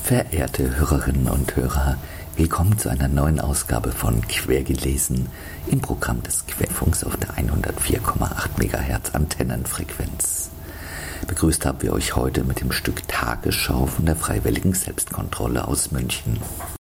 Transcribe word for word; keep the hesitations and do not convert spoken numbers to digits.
Verehrte Hörerinnen und Hörer, willkommen zu einer neuen Ausgabe von Quergelesen im Programm des Querfunks auf der hundertvier Komma acht Megahertz Antennenfrequenz. Begrüßt haben wir euch heute mit dem Stück Tagesschau von der Freiwilligen Selbstkontrolle aus München.